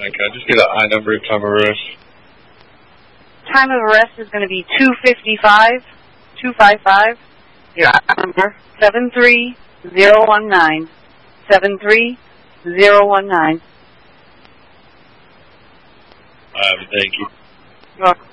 Can I just get an I number and time of arrest? Time of arrest is going to be 255. Your I number 73019. 73019. Thank you. You're welcome.